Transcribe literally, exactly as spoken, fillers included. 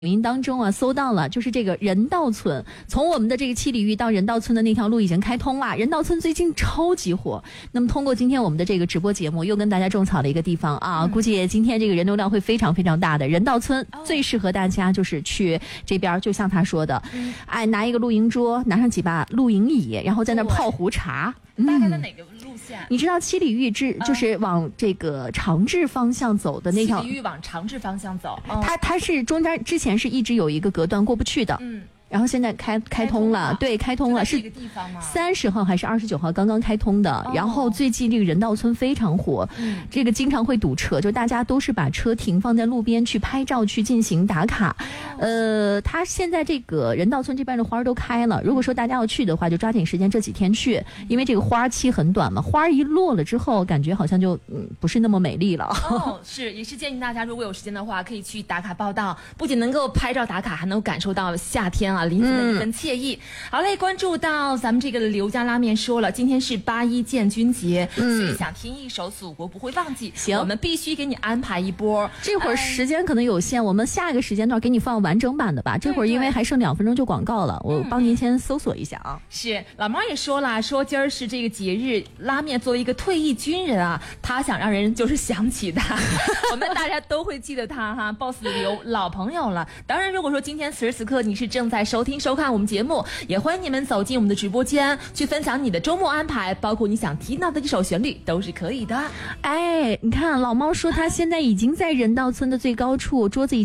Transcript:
音当中啊，搜到了，就是这个人道村，从我们的这个七里峪到人道村的那条路已经开通了。人道村最近超级火，那么通过今天我们的这个直播节目，又跟大家种草了一个地方啊，嗯、估计今天这个人流量会非常非常大的。人道村最适合大家就是去这边，就像他说的，嗯、哎，拿一个露营桌，拿上几把露营椅，然后在那泡壶茶。 嗯、大概在哪个路线？ 你知道七里峪至就是往这个长治方向走的那条， 七里峪往长治方向走，哦、 它它是中间之前是一直有一个隔断过不去的，嗯。然后现在开开通了，对，开通了，是三十号还是二十九号刚刚开通的。哦、然后最近这个人道村非常火，嗯、这个经常会堵车，就大家都是把车停放在路边去拍照去进行打卡。哦、呃，它现在这个人道村这边的花都开了，如果说大家要去的话，就抓紧时间这几天去，因为这个花期很短嘛，花一落了之后，感觉好像就嗯不是那么美丽了。 哦，是，也是建议大家如果有时间的话，可以去打卡报道，不仅能够拍照打卡，还能够感受到夏天啊。林子的一份惬意。嗯、好嘞，关注到咱们这个刘家拉面说了，今天是八一建军节，嗯、所以想听一首《祖国不会忘记》，行，我们必须给你安排一波。 这会儿时间可能有限，嗯、我们下一个时间段给你放完整版的吧。这会儿因为还剩两分钟就广告了，我帮您先搜索一下啊。 是，老猫也说了，说今儿是这个节日，拉面作为一个退役军人啊，他想让人就是想起他，我们大家都会记得他哈 ，boss 刘老朋友了。当然，如果说今天此时此刻你是正在收听收看我们节目，也欢迎你们走进我们的直播间去分享你的周末安排，包括你想听到的一首旋律都是可以的。 哎，你看老猫说他现在已经在人道村的最高处，桌子已经